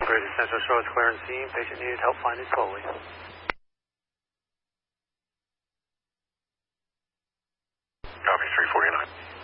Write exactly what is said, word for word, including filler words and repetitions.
Ready, Central Shore is clear and scene. Patient needed help finding slowly. Copy, three forty-nine.